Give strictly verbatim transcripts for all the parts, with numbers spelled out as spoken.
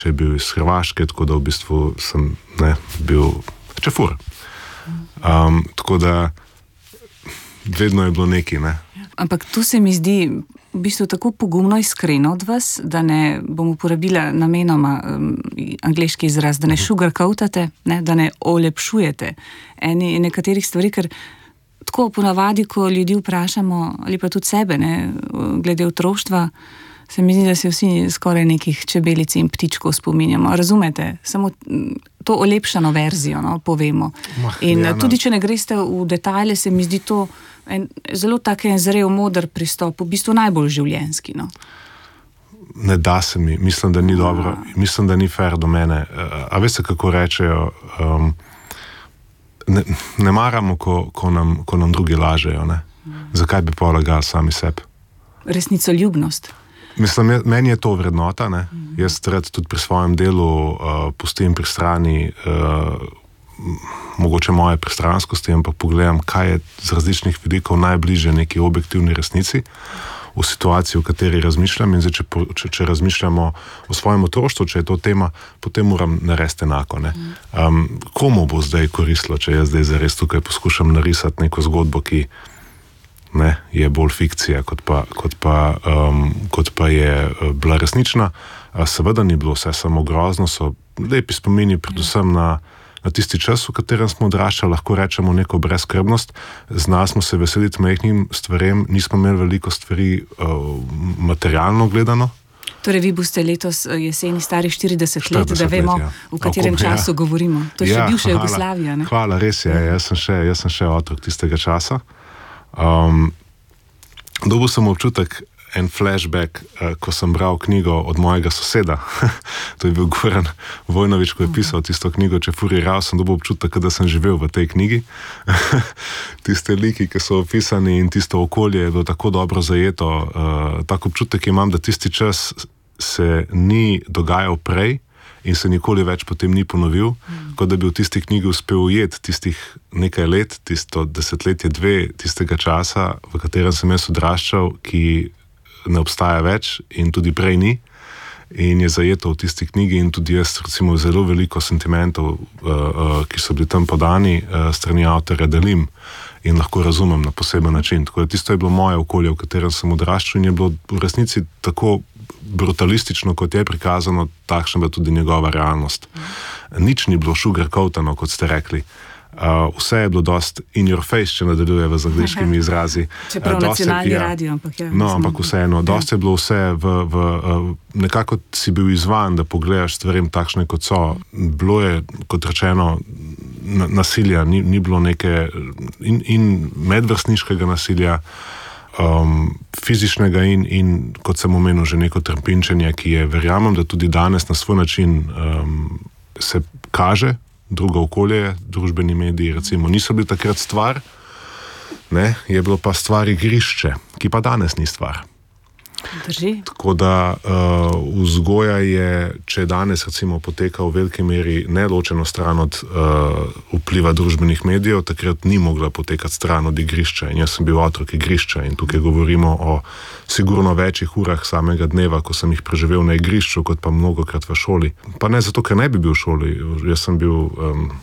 je bil iz Hrvaške, tako da v bistvu sem ne, bil čefur. Um, tako da vedno je bilo neki, ne. Ampak tu se mi zdi v bistvu tako pogumno iskreno od vas, da ne bom uporabila namenoma um, angleški izraz, da ne sugarcoatate, ne, da ne olepšujete eni nekaterih stvari, ker tako ponavadi, ko ljudi vprašamo, ali pa tudi sebe, ne, glede otroštva, se mi zdi, da se vsi skoraj nekih čebelic in ptičkov spominjamo. Razumete? Samo to olepšano verzijo, no, povemo. Mah, in Jana. tudi, če ne greste v detajle, se mi zdi to en, zelo tak en zrel, moder pristop, v bistvu najbolj življenjski, no. Ne da se mi, mislim, da ni dobro, mislim, da ni fair do mene. A veste, kako rečejo, um, ne, ne maramo, ko, ko, nam, ko nam drugi lažejo, ne? Zakaj bi pa lagali sami sebi? Resnicoljubnost. Mislim, meni je to vrednota, ne? Mm. Jaz rad tudi pri svojem delu uh, pustim pri strani uh, mogoče moje pristranskosti, ampak pogledam, kaj je z različnih vidikov najbližje neki objektivni resnici v situaciji, v kateri razmišljam. In zdaj, če, če, če razmišljamo o svojem otroštvu, če je to tema, potem moram narediti enako. Ne? Um, komu bo zdaj koristilo, če jaz zdaj zares tukaj poskušam narisati neko zgodbo, ki ne, je bolj fikcija, kot pa, kot pa, um, kot pa je bila resnična. Seveda ni bilo vse samo grozno, so lepi spomini predvsem na, na tisti čas, v katerem smo odraščali, lahko rečemo neko brezskrbnost. Znali smo se veseliti majhnim stvarem, nismo imeli veliko stvari uh, materialno gledano. Torej, vi boste letos jeseni stari štirideset let, da vemo, let, ja. v katerem Okom, času ja. govorimo. To je ja, še bivša hvala, Jugoslavija, ne? Hvala, res je. Jaz sem še, jaz sem še otrok tistega časa. Um, dobil sem občutek, en flashback, uh, ko sem bral knjigo od mojega soseda. To je bil Goran Vojnović, ko je pisal tisto knjigo Čefurji rav, sem dobil občutek, da sem živel v tej knjigi. Tiste liki, ki so opisani in tisto okolje je bilo tako dobro zajeto. Uh, tak občutek imam, da tisti čas se ni dogajal prej in se nikoli več potem ni ponovil, mm. kot da bi v tisti knjigi uspel ujeti tistih nekaj let, tisto desetletje, dve tistega časa, v katerem sem jaz odraščal, ki ne obstaja več in tudi prej ni. In je zajeto v tisti knjigi in tudi jaz recimo zelo veliko sentimentov, uh, uh, ki so bili tam podani, uh, strani avtorja delim in lahko razumem na poseben način. Tako da tisto je bilo moje okolje, v katerem sem odraščal in je bilo v resnici tako brutalistično, kot je prikazano, takšna je tudi njegova realnost. Nič ni bilo sugarcoatano, kot ste rekli. Uh, vse je bilo dost in your face, če nadaljuje v angleškimi izrazi. Čeprav uh, nacionalni ja, radio, ampak ja. No, ampak vseeno, dost je bilo vse v, v uh, nekako si bil izvan, da pogledaš stvarem takšne, kot so. Bilo je, kot rečeno, nasilja, ni, ni bilo neke in, in medvrstniškega nasilja, um, fizičnega in, in, kot sem omenil, že neko trpinčenje, ki je, verjamem, da tudi danes na svoj način um, se kaže. Drugo okolje, družbeni mediji, recimo, niso bili takrat stvar, ne, je bilo pa stvar igrišče, ki pa danes ni stvar. Drži. Tako da uh, vzgoja je, če danes recimo poteka v veliki meri neločeno stran od uh, vpliva družbenih medijev, takrat ni mogla potekati stran od igrišča. In jaz sem bil otrok igrišča in tukaj govorimo o sigurno večjih urah samega dneva, ko sem jih preživel na igrišču, kot pa mnogokrat v šoli. Pa ne zato, ker ne bi bil v šoli. Jaz sem bil um,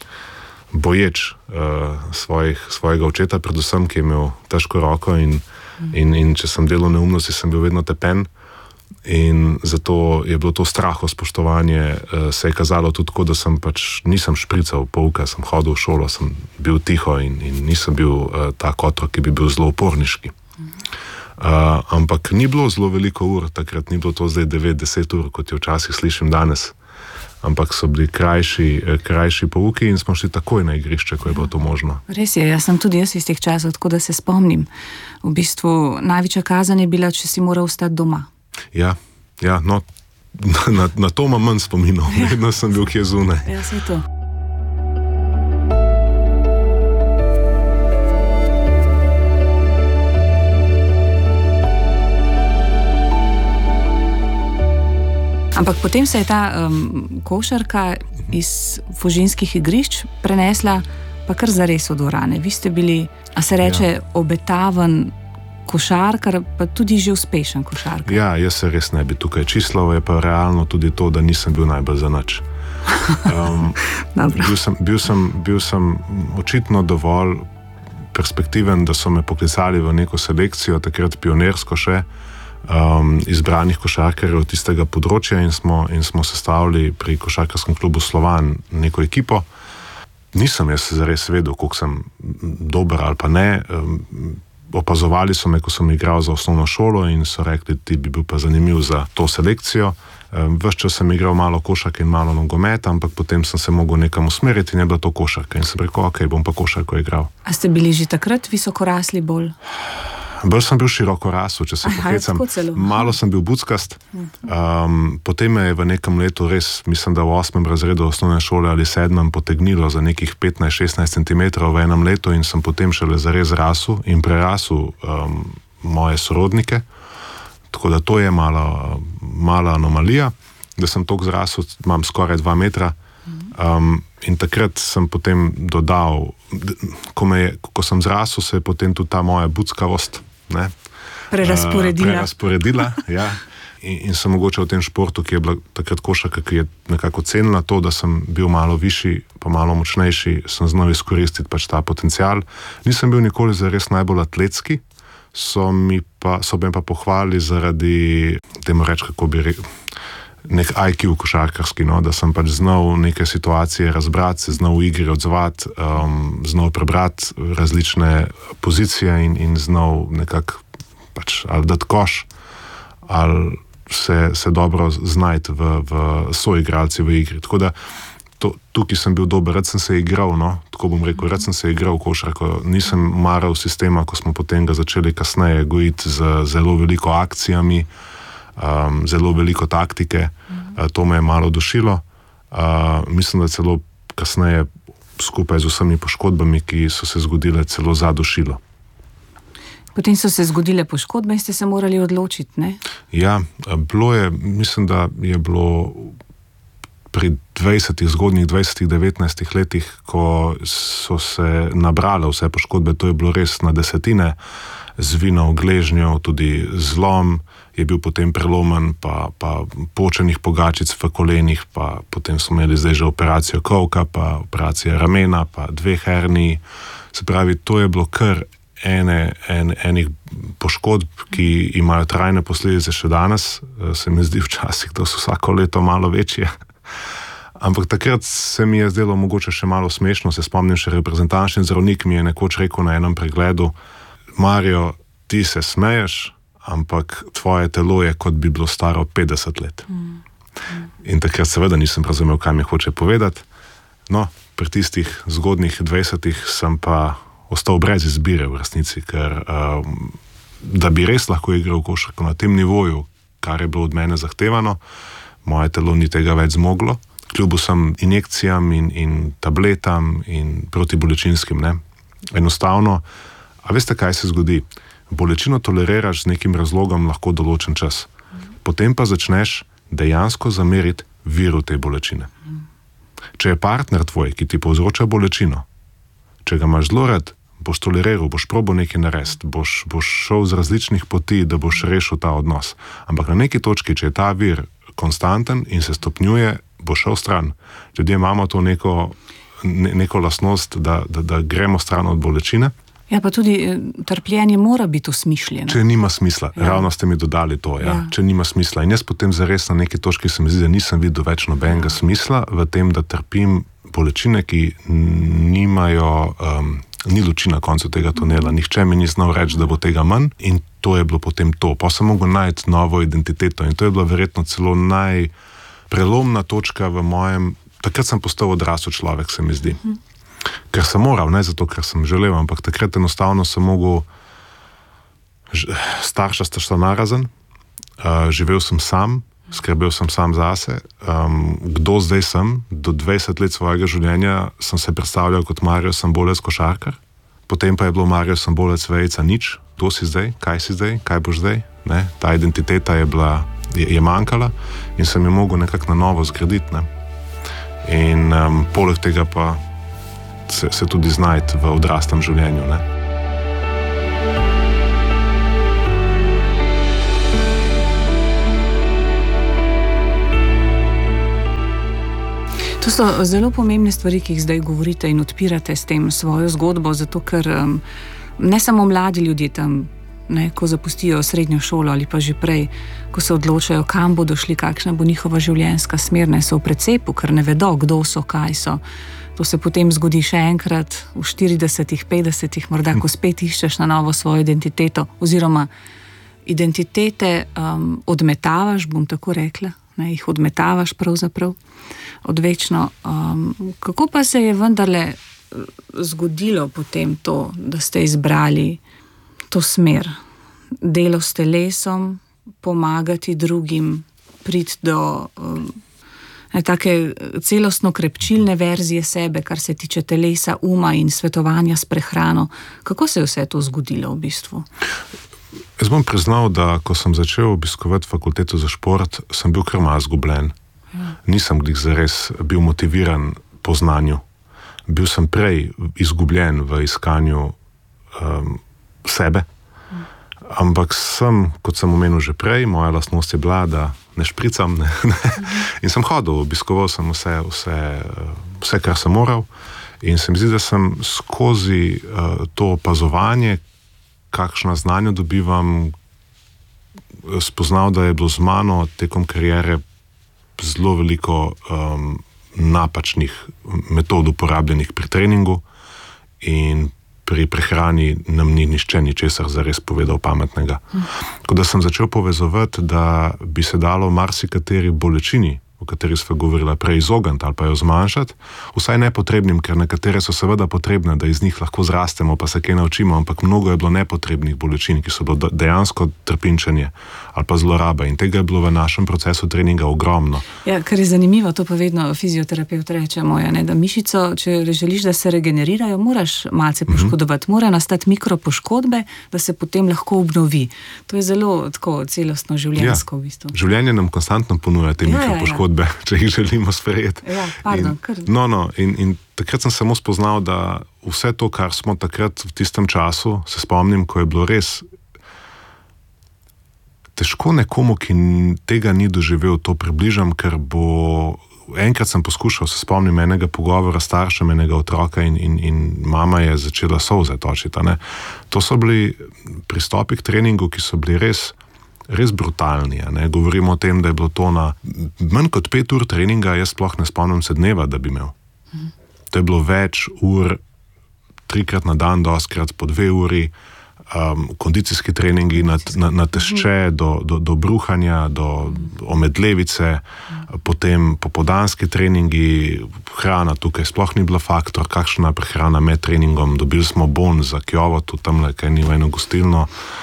boječ uh, svojih, svojega očeta, predvsem, ki je imel težko roko in In, in če sem delal neumnosti, sem bil vedno tepen in zato je bilo to straho spoštovanje, se je kazalo tudi tako, da sem pač nisem šprical pouka, sem hodil v šolo, sem bil tiho in, in nisem bil uh, tak otrok, ki bi bil zelo uporniški. Uh, ampak ni bilo zelo veliko ur, takrat ni bilo to zdaj devet deset ur, kot je včasih slišim danes. Ampak so bili krajši, krajši pouki in smo šli takoj na igrišče, ko je bilo to možno. Res je, jaz sem tudi jaz iz teh časov, tako da se spomnim. V bistvu največja kazen je bila, če si moral ostati doma. Ja, ja, no, na, na to imam manj spominov, ja. Vedno sem bil kje zunaj. Ja, saj to. Ampak potem se je ta um, košarka iz fužinskih igrišč prenesla pa kar zares v dvorane. Vi ste bili, a se reče, ja. obetaven košarkar, pa tudi že uspešen košarkar. Ja, jaz se res ne bi tukaj čislal, je pa realno tudi to, da nisem bil najbolj za nič. Um, bil, sem, bil, sem, bil sem očitno dovolj perspektiven, da so me poklicali v neko selekcijo, takrat pionirsko še, um, izbranih košarkarjev tistega področja in smo, in smo sestavili pri košarkarskem klubu Slovan neko ekipo. Nisem jaz zares vedel, koliko sem dober ali pa ne. Um, opazovali so me, ko sem igral za osnovno šolo in so rekli, ti bi bil pa zanimiv za to selekcijo. Ves čas sem igral malo košarke in malo nogometa, ampak potem sem se mogel nekam usmeriti in je bila to košarka. In sem rekel, ok, bom pa košarko igral. A ste bili že takrat visokorasli bolj? Bolj sem bil široko rasel, če se pohecam. Malo sem bil buckast. Um, potem me je v nekem letu res, mislim, da v osmem razredu osnovne šole ali sedmem potegnilo za nekih petnajst šestnajst centimetrov v enem letu in sem potem šele zares rasel in prerasel um, moje sorodnike. Tako da to je mala, mala anomalija, da sem toliko zrasel, imam skoraj dva metra. Um, in takrat sem potem dodal, ko, me je, ko sem zrasel, se je potem tudi ta moja buckavost ne, prerasporedila. Uh, prerasporedila ja. in, in sem mogoče v tem športu, ki je bila takrat košarka, ki je nekako cenila to, da sem bil malo višji, pa malo močnejši, sem znal izkoristiti pač ta potencial. Nisem bil nikoli zares najbolj atletski, so mi pa, so me pa pohvalili zaradi, temu reč, kako bi rekel, nek I Q košarkarski, no, da sem pač znal neke situacije razbrati, se znal v igri odzvati, um, znal prebrati različne pozicije in, in znal nekako pač ali dati koš, ali se, se dobro znajti v, v soigralci v igri. Tako da to, tukaj sem bil dober, rad sem se igral, no, tako bom rekel, rad sem se igral košarko, nisem maral sistema, ko smo potem ga začeli kasneje gojiti z zelo veliko akcijami, Um, zelo veliko taktike, mm-hmm. uh, to me je malo dušilo. Uh, mislim, da celo kasneje skupaj z vsemi poškodbami, ki so se zgodile, celo zadušilo. Potem so se zgodile poškodbe in ste se morali odločiti, ne? Ja, bilo je, mislim, da je bilo pri dvajsetih, zgodnjih dvajsetih, devetnajstih letih, ko so se nabrale vse poškodbe, to je bilo res na desetine, zvinov, gležnjev, tudi zlom, je bil potem prelomen, pa, pa počenih pogačic v kolenih, pa potem smo imeli zdaj že operacijo kolka, pa operacija ramena, pa dve herniji. Se pravi, to je bilo kar ene, en, enih poškodb, ki imajo trajne posledice še danes. Se mi zdi včasih, da so vsako leto malo večje. Ampak takrat se mi je zdelo mogoče še malo smešno, se spomnim še reprezentančni zdravnik mi je nekoč rekel na enem pregledu, Mario, ti se smeješ, ampak tvoje telo je, kot bi bilo staro petdeset let. Mm. In takrat seveda nisem razumel, kaj mi hoče povedati. No, pri tistih zgodnjih dvajsetih sem pa ostal brez izbire v resnici, ker um, da bi res lahko igral košarko na tem nivoju, kar je bilo od mene zahtevano, moje telo ni tega več zmoglo, kljub vsem injekcijam in, in tabletam in protibolečinskim, ne. Enostavno, a veste, kaj se zgodi? Bolečino toleriraš z nekim razlogom lahko določen čas. Potem pa začneš dejansko zameriti viru te bolečine. Če je partner tvoj, ki ti povzroča bolečino, če ga imaš zelo rad, boš toleriral, boš probal nekaj narediti, boš, boš šel z različnih poti, da boš rešil ta odnos. Ampak na neki točki, če je ta vir konstanten in se stopnjuje, bo šel stran. Ljudje imamo to neko, ne, neko lastnost, da, da, da gremo stran od bolečine. Ja, pa tudi trpljenje mora biti usmišljeno. Če nima smisla, ja. Ravno ste mi dodali to, ja. Ja. Če nima smisla. In jaz potem zares na neki točki se mi zdi, da nisem videl več nobenega smisla v tem, da trpim bolečine, ki nimajo, um, ni luči na koncu tega tunela. Nihče mi ni znal reči, da bo tega manj in to je bilo potem to. Pa sem mogel najti novo identiteto in to je bila verjetno celo najprelomna točka v mojem, takrat sem postal odrasel človek, se mi zdi. Mhm. Ker sem moral, ne zato, ker sem želel, ampak takrat enostavno sem mogel, starša sta šla narazen, uh, živel sem sam, skrbel sem sam zase. Um, kdo zdaj sem? Do dvajset let svojega življenja sem se predstavljal kot Mario Sambolec košarkar, potem pa je bilo Mario Sambolec vejica nič. Kdo si zdaj? Kaj si zdaj? Kaj boš zdaj? Ne? Ta identiteta je bila, je, je manjkala in sem jo mogel nekako na novo zgraditi. Ne? In um, poleg tega pa Se, se tudi znajti v odraslem življenju. Ne? To so zelo pomembne stvari, ki jih zdaj govorite in odpirate s tem svojo zgodbo, zato ker um, ne samo mladi ljudje tam, ne, ko zapustijo srednjo šolo ali pa že prej, ko se odločajo, kam bodo šli, kakšna bo njihova življenjska smer, ne, so v precepu, ker ne vedo, kdo so, kaj so. To se potem zgodi še enkrat v štiridesetih, petdesetih, morda, ko spet iščeš na novo svojo identiteto, oziroma identitete um, odmetavaš, bom tako rekla, ne, jih odmetavaš pravzaprav odvečno. Um, kako pa se je vendarle zgodilo potem to, da ste izbrali to smer? Delo s telesom, pomagati drugim, priti do um, ne, take celostno krepčilne verzije sebe, kar se tiče telesa, uma in svetovanja s prehrano. Kako se je vse to zgodilo v bistvu? Jaz bom priznal, da ko sem začel obiskovati fakulteto za šport, sem bil kar malo zgubljen. Ja. Nisem glih zares bil motiviran po znanju. Bil sem prej izgubljen v iskanju um, sebe, ampak sem, kot sem omenil že prej, moja lastnost je bila, da ne špricam, ne, ne. In sem hodil, obiskoval sem vse, vse, vse, kar sem moral, in se mi zdi, da sem skozi uh, to opazovanje, kakšna znanja dobivam, spoznal, da je bilo z mano tekom kariere zelo veliko um, napačnih metod uporabljenih pri treningu in pri prehrani nam ni nišče ničesar zares povedal pametnega. Tako da sem začel povezovati, da bi se dalo marsikateri bolečini, o kateri sva govorila prej, izogniti ali pa jo zmanjšati, vsaj nepotrebnim, ker nekatere so seveda potrebne, da iz njih lahko zrastemo, pa se kaj naučimo, ampak mnogo je bilo nepotrebnih bolečin, ki so bilo dejansko trpinčenje ali pa zlorabe, in tega je bilo v našem procesu treninga ogromno. Ja, kar je zanimivo, to pa vedno fizioterapeut reče moja, ne, da mišico, če želiš, da se regenerirajo, moraš malce poškodovati, mm-hmm. mora nastati mikropoškodbe, da se potem lahko obnovi. To je zelo tako celostno življenjsko ja. v bistvu. Življenje nam konstantno ponuja te ja, mikropoškodbe, ja, ja. če jih želimo sprejeti. Ja, pardon, kar... No, no, in, in takrat sem samo spoznal, da vse to, kar smo takrat v tistem času, se spomnim, ko je bilo res težko nekomu, ki tega ni doživel, to približam, ker bo... Enkrat sem poskušal, se spomnim enega pogovora s staršem enega otroka in, in, in mama je začela solze točiti. Ne? To so bili pristopi k treningu, ki so bili res, res brutalni. Ne? Govorimo o tem, da je bilo to na manj kot pet ur treninga, jaz sploh ne spomnim se dneva, da bi imel. Mhm. To je bilo več ur, trikrat na dan, doskrat po dve uri, Um, kondicijski treningi na, na, na tešče, do, do, do bruhanja, do omedlevice, potem popoldanski treningi, hrana tukaj sploh ni bila faktor, kakšna prehrana med treningom, dobili smo bon za Kjovo, tu tamle, kaj ni v eno gostilno,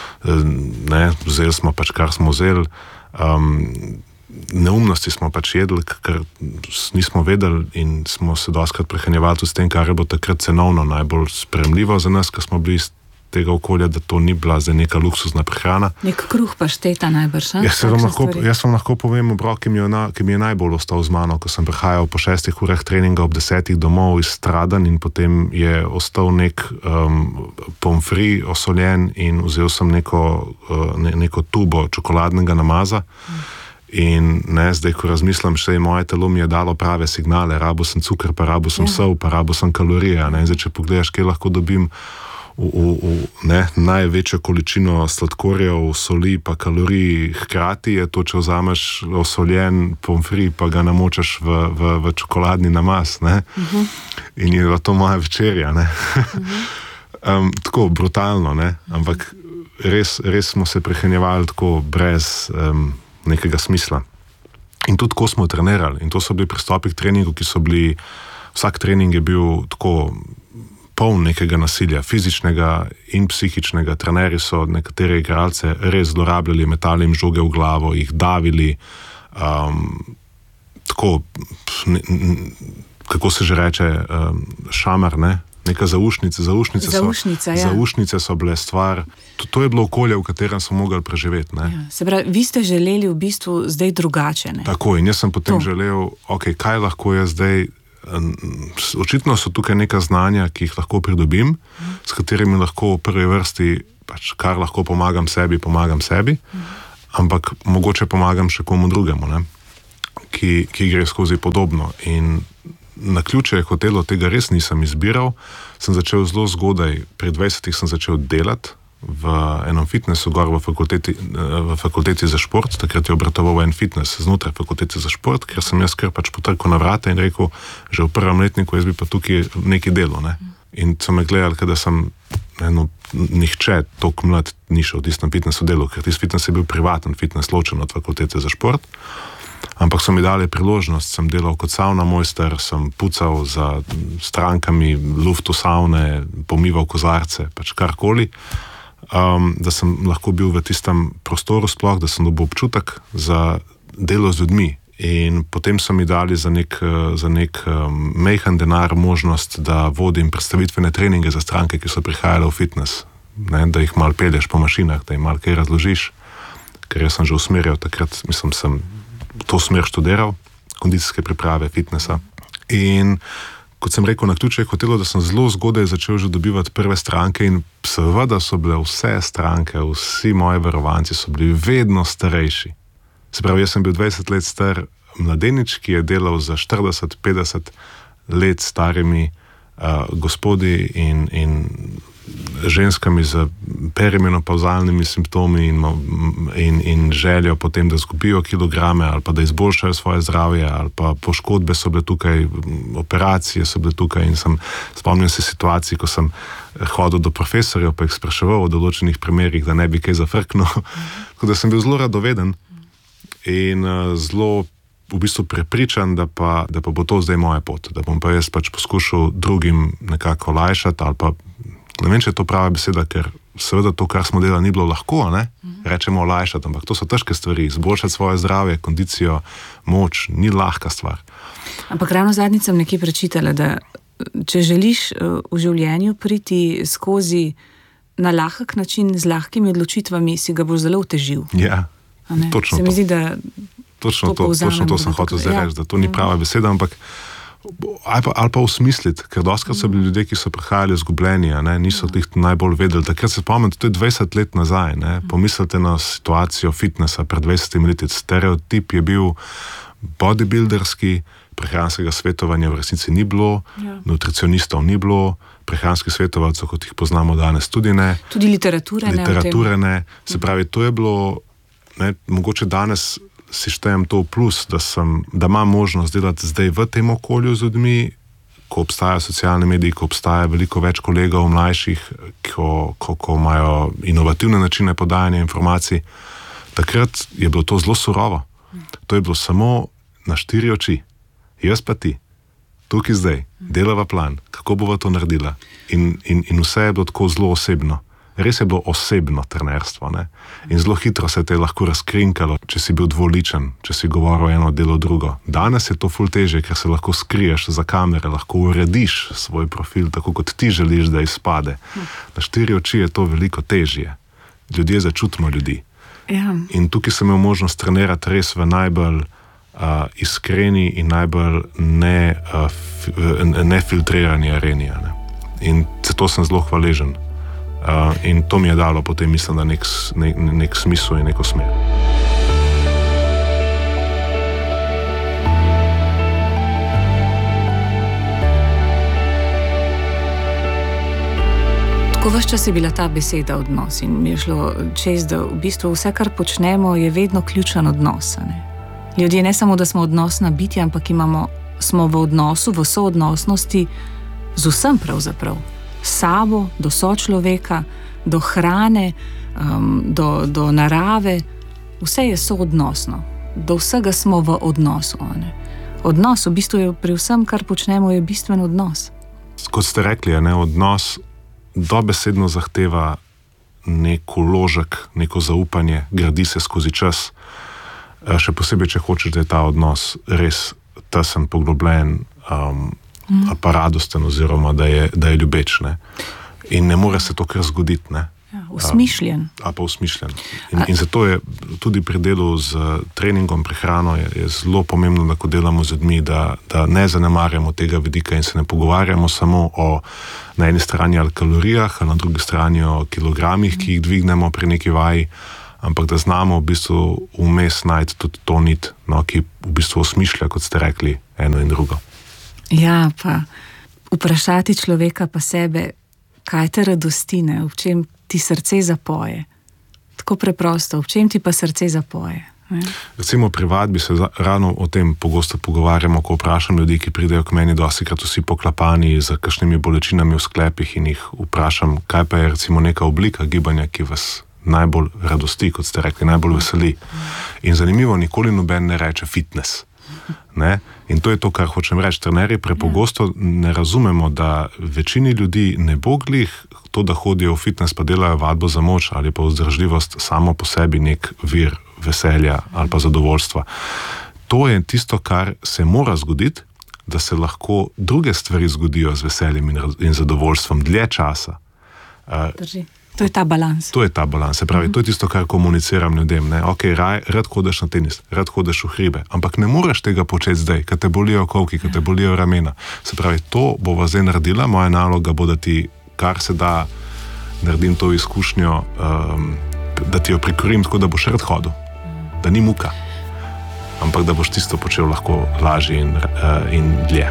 ne, vzeli smo pač, kar smo vzeli, um, neumnosti smo pač jedli, ker nismo vedeli in smo se doskrat prehranjevali s tem, kar je bilo takrat cenovno najbolj sprejemljivo za nas, ker smo bili tega okolja, da to ni bila za neka luksuzna prehrana. Nek kruh pašteta najbrž, ne? Jaz vam lahko, jaz vam lahko povem obrok, ki mi je, na, ki mi je najbolj ostal z mano, ko sem prihajal po šestih urah treninga ob desetih domov izstradan in potem je ostal nek um, pomfri osoljen in vzel sem neko, uh, ne, neko tubo čokoladnega namaza. Hmm. In ne, zdaj, ko razmislim, še moje telo mi je dalo prave signale, rabo sem cukor, pa rabo sem ja. sol, pa rabo sem kalorije. Ne? Zdaj, če pogledaš, kje lahko dobim V, v, v ne, največjo količino sladkorjev, soli pa kalorij hkrati, je to, če vzameš osoljen pomfri, pa ga namočaš v, v, v čokoladni namaz. Ne? Uh-huh. In je to moja večerja. Ne? Uh-huh. um, tako brutalno, ne? Ampak res, res smo se prehranjevali tako brez um, nekega smisla. In tudi tako smo trenirali. In to so bili pristopi k treningu, ki so bili, vsak trening je bil tako poln nekega nasilja, fizičnega in psihičnega. Trenerji so nekatere igralce res zlorabljali, metali jim žoge v glavo, jih davili, um, tako, ne, kako se že reče, um, šamar, ne? Neka zaušnica, zaušnice, zaušnica, so, ja. zaušnice so bile stvar. To, to je bilo okolje, v katerem smo mogli preživeti. Ne? Ja, se pravi, vi ste želeli v bistvu zdaj drugače. Ne? Tako, in jaz sem potem to. želel, ok, kaj lahko jaz zdaj. Očitno so tukaj neka znanja, ki jih lahko pridobim, mm. s katerimi lahko v prvi vrsti, pač, kar lahko pomagam sebi, pomagam sebi, mm. ampak mogoče pomagam še komu drugemu, ne? Ki, ki gre skozi podobno. In na ključe je hotelo, tega res nisem izbiral, sem začel zelo zgodaj, pri dvajsetih sem začel delati v enem fitnessu gor v fakulteti, v fakulteti za šport, takrat je obratoval en fitness znotraj fakulteti za šport, ker sem jaz kar pač potrkal na vrata in rekel, že v prvem letniku jaz bi pa tukaj nekaj delo, ne. In so me gledali, kada sem, eno, nihče toliko mlad ni šel v tistem fitnessu delu, ker tisti fitness je bil privaten fitness, ločen od fakultete za šport, ampak so mi dali priložnost, sem delal kot savna mojster, sem pucal za strankami luftu savne, pomival kozarce, pač karkoli. Um, da sem lahko bil v tistem prostoru sploh, da sem dobil občutek za delo z ljudmi. In potem so mi dali za nek, za nek um, mejhen denar možnost, da vodim predstavitvene treninge za stranke, ki so prihajale v fitness. Ne, da jih malo pelješ po mašinah, da jim malo kaj razložiš, ker jaz sem že usmerjal takrat, mislim, sem to smer študiral, kondicijske priprave, fitnessa. In kot sem rekel, na ključe je hotelo, da sem zelo zgodaj začel že dobivati prve stranke in seveda so bile vse stranke, vsi moji verovanci so bili vedno starejši. Se pravi, jaz sem bil dvajset let star mladenič, ki je delal za štirideset petdeset let starimi uh, gospodi in, in ženskami z perimenopauzalnimi simptomi in, in, in željo potem, da zgubijo kilograme ali pa da izboljšajo svoje zdravje ali pa poškodbe so bile tukaj, operacije so bile tukaj in sem spomnil se situacij, ko sem hodil do profesorjev pa jih spraševal o določenih primerih, da ne bi kaj zafrknil. Tako da sem bil zelo radoveden in uh, zelo v bistvu prepričan, da pa, da pa bo to zdaj moja pot, da bom pa jaz pač poskušal drugim nekako olajšati ali pa ne vem, če je to prava beseda, ker seveda to, kar smo delali, ni bilo lahko, ne? Rečemo olajšati, ampak to so težke stvari, izboljšati svoje zdravje, kondicijo, moč, ni lahka stvar. Ampak ravno zadnjič sem nekje prečitala, da če želiš v življenju priti skozi na lahek način, z lahkimi odločitvami, si ga boš zelo otežil. Ja, točno to. Se mi zdi, da točno to, povzamem, točno to sem hotel zdaj ja. reči, da to ni prava beseda, ampak ali pa, ali pa usmisliti, ker doskrat so bili ljudje, ki so prihajali zgubljeni, ne, niso tih najbolj vedeli. Takrat se spomnite, to je dvajset let nazaj, ne, pomislite na situacijo fitnessa pred dvajsetimi leti. Stereotip je bil bodybuilderski, prehranskega svetovanja v resnici ni bilo, ja. Nutricionistov ni bilo, prehranskih svetovalcev, kot jih poznamo danes, tudi ne. Tudi literature ne. Literature ne. Se pravi, to je bilo, ne, mogoče danes si štejem to v plus, da, sem, da imam možnost delati zdaj v tem okolju z ljudmi, ko obstajajo socialne mediji, ko obstaja veliko več kolegov mlajših, ko, ko, ko imajo inovativne načine podajanja informacij. Takrat je bilo to zelo surovo. To je bilo samo na štiri oči. Jaz pa ti, tukaj zdaj, delava plan, kako bova to naredila. In, in, in vse je bilo tako zelo osebno. Res je bilo osebno trenerstvo, ne? In zelo hitro se te je lahko razkrinkalo, če si bil dvoličen, če si govoril eno delo drugo. Danes je to ful težje, ker se lahko skriješ za kamere, lahko urediš svoj profil, tako kot ti želiš, da izpade. Na štiri oči je to veliko težje. Ljudje začutimo ljudi. Ja. In tukaj sem imel možnost trenirati res v najbolj uh, iskreni in najbolj ne, uh, f, nefiltrirani areni. Ne? In zato sem zelo hvaležen. Uh, in to mi je dalo potem, mislim, da nek, nek, nek smisel in neko smer. Tako ves čas je bila ta beseda odnos in mi je šlo čez, da v bistvu vse, kar počnemo, je vedno ključen odnos. Ne? Ljudje ne samo, da smo odnosna bitja, ampak imamo, smo v odnosu, v soodnosnosti z vsem pravzaprav. Sabo, do sočloveka, do hrane, um, do, do narave, vse je soodnosno. Do vsega smo v odnosu. Ne? Odnos, v bistvu je pri vsem, kar počnemo, je bistven odnos. Kot ste rekli, ne, odnos dobesedno zahteva nek vložek, neko zaupanje, gradi se skozi čas. Še posebej, če hočeš, da je ta odnos res tesen, poglobljen, um, Mm. pa radosten oziroma, da je, da je ljubeč, ne. In ne more se to kar zgoditi, ne. Ja, usmišljen. A, a pa usmišljen. In, in zato je tudi pri delu z treningom, prehrano je, je zelo pomembno, da ko delamo z ljudmi, da, da ne zanemarjamo tega vidika in se ne pogovarjamo samo o na eni strani ali kalorijah, a na drugi strani o kilogramih, ki jih dvignemo pri neki vaji, ampak da znamo v bistvu vmes najti tudi to nit, no, ki v bistvu osmišlja, kot ste rekli, eno in drugo. Ja, pa vprašati človeka pa sebe, kaj te radosti, ne, v čem ti srce zapoje. Tako preprosto, v čem ti pa srce zapoje. Ne? Recimo pri vadbi se ravno o tem pogosto pogovarjamo, ko vprašam ljudi, ki pridejo k meni dostikrat vsi poklapani z kakšnimi bolečinami v sklepih in jih vprašam, kaj pa je recimo neka oblika gibanja, ki vas najbolj radosti, kot ste rekli, najbolj veseli. In zanimivo, nikoli noben ne reče fitness. Ne? In to je to, kar hočem reči. Trenerji prepogosto ne razumemo, da večini ljudi ne bo glih to, da hodijo v fitness pa delajo vadbo za moč ali pa vzdržljivost samo po sebi nek vir veselja ali pa zadovoljstva. To je tisto, kar se mora zgoditi, da se lahko druge stvari zgodijo z veseljem in, in zadovoljstvom dlje časa. Drži. To je ta balans. To je ta balans. Se pravi, mm-hmm. to je tisto, kar komuniciram ljudem. Ne? Ok, raj, rad hodeš na tenis, rad hodeš v hribe, ampak ne moreš tega početi zdaj, ker te bolijo kolki, ker te bolijo ramena. Se pravi, to bova zdaj naredila, moja naloga bo, da ti kar se da naredim to izkušnjo, um, da ti jo prikorim tako, da boš rad hodil. Da ni muka, ampak da boš tisto počel lahko lažje in, uh, in dlje.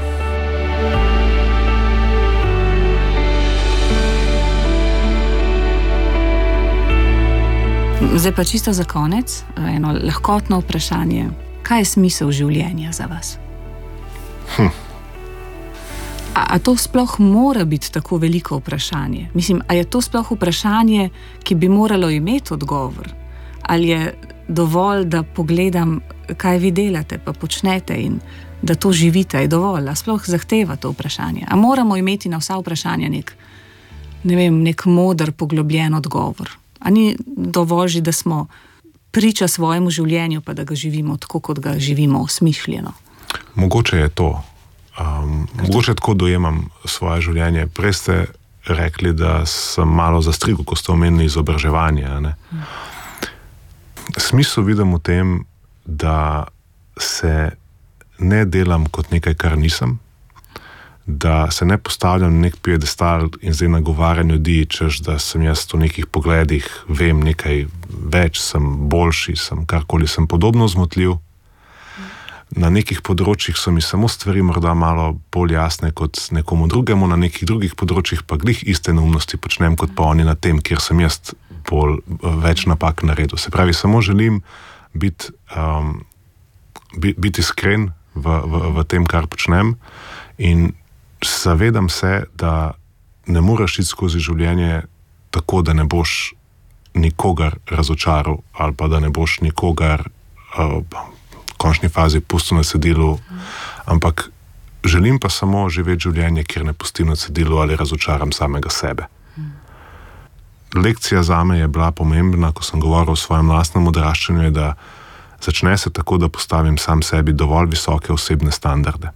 Zdaj pa čisto za konec, eno lahkotno vprašanje. Kaj je smisel življenja za vas? Hm. A, a to sploh mora biti tako veliko vprašanje? Mislim, a je to sploh vprašanje, ki bi moralo imeti odgovor? Ali je dovolj, da pogledam, kaj vi delate, pa počnete in da to živite, je dovolj? A sploh zahteva to vprašanje? A moramo imeti na vsa vprašanja nek, ne vem, nek moder, poglobljen odgovor? A ni dovolj, da smo priča svojemu življenju, pa da ga živimo tako, kot ga živimo, osmišljeno? Mogoče je to. Um, mogoče tako dojemam svoje življenje. Prej ste rekli, da sem malo zastrigel, ko ste omenili izobraževanje. Ne? Hmm. Smisel vidim v tem, da se ne delam kot nekaj, kar nisem, da se ne postavljam na nek piedestal in zdaj nagovarjam ljudi, češ, da sem jaz v nekih pogledih, vem nekaj več, sem boljši, sem karkoli, sem podobno zmotljiv. Na nekih področjih so mi samo stvari morda malo bolj jasne kot nekomu drugemu, na nekih drugih področjih pa glih iste neumnosti počnem kot pa oni na tem, kjer sem jaz bolj več napak naredil. Se pravi, samo želim biti, um, biti iskren v, v, v tem, kar počnem in zavedam se, da ne moreš iti skozi življenje tako, da ne boš nikogar razočaral ali pa da ne boš nikogar uh, v končni fazi pustil na cedilu, ampak želim pa samo živeti življenje, kjer ne pustim na cedilu ali razočaram samega sebe. Lekcija zame je bila pomembna, ko sem govoril o svojem lastnem odraščanju, je, da začne se tako, da postavim sam sebi dovolj visoke osebne standarde.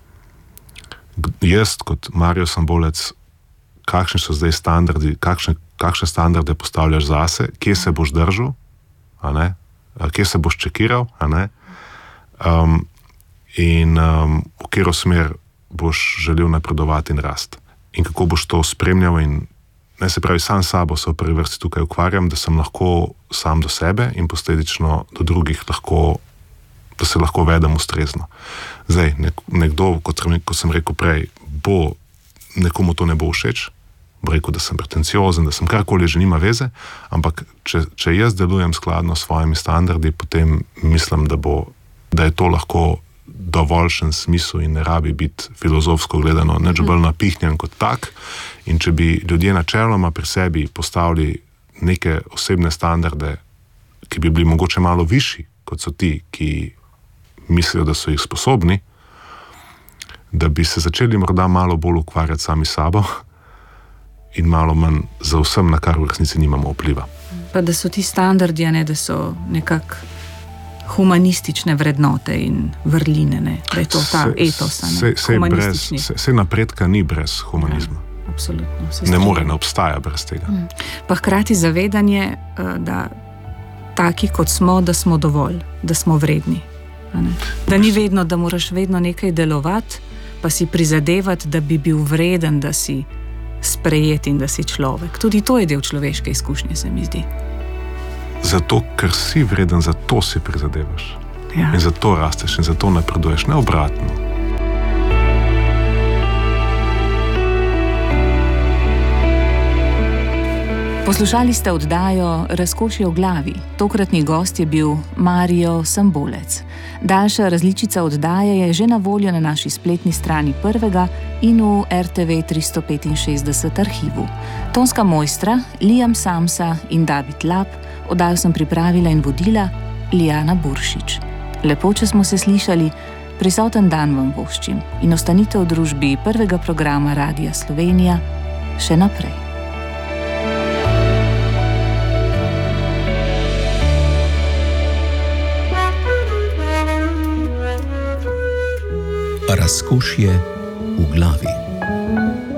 Jaz kot Mario Sambolec, kakšni so zdaj standardi, kakšne, kakšne standarde postavljaš zase, kje se boš držal, a ne? Kje se boš čekiral, a ne? Um, in um, v katero smer boš želel napredovati in rast. In kako boš to spremljal in ne, se pravi, sam sabo se v prvi vrsti tukaj ukvarjam, da sem lahko sam do sebe in posledično do drugih lahko, da se lahko vedem ustrezno. Zdaj, nek, nekdo, kot, kot sem rekel prej, bo, nekomu to ne bo všeč, bo rekel, da sem pretenciozen, da sem karkoli, že nima veze, ampak če, če jaz delujem skladno s svojimi standardi, potem mislim, da, bo, da je to lahko dovoljšen smisel in ne rabi biti filozofsko gledano nič bolj napihnjen kot tak. In če bi ljudje načeloma pri sebi postavili neke osebne standarde, ki bi bili mogoče malo višji, kot so ti, ki mislijo, da so jih sposobni, da bi se začeli morda malo bolj ukvarjati sami sabo in malo manj za vsem, na kar v resnici nimamo vpliva. Pa da so ti standardi, ne, da so nekak humanistične vrednote in vrline, ne? Da je to ta etos, ne? Humanistični. Sej napredka ni brez humanizma. Ja, absolutno. Ne more, ne obstaja brez tega. Mm. Pa hkrati zavedanje, da taki kot smo, da smo dovolj, da smo vredni. Da ni vedno, da moraš vedno nekaj delovati, pa si prizadevati, da bi bil vreden, da si sprejet in da si človek. Tudi to je del človeške izkušnje, se mi zdi. Zato, ker si vreden, zato si prizadevaš. Ja. In zato rasteš in zato napreduješ, ne obratno. Poslušali ste oddajo Razkošje v glavi. Tokratni gost je bil Mario Sambolec. Daljša različica oddaje je že na voljo na naši spletni strani Prvega in v R T V tristo petinšestdeset arhivu. Tonska mojstra Liam Samsa in David Lab, oddajo sem pripravila in vodila Lijana Buršič. Lepo, če smo se slišali, prisoten dan vam voščim in ostanite v družbi Prvega programa Radia Slovenija še naprej. Razkošje v glavi.